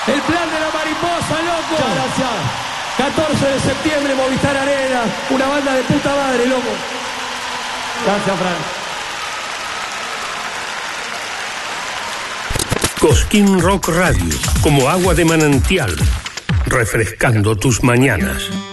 El plan de la mariposa, loco. Muchas gracias. 14 de septiembre, Movistar Arena. Una banda de puta madre, loco. Gracias, Fran. Cosquín Rock Radio, como agua de manantial, refrescando tus mañanas.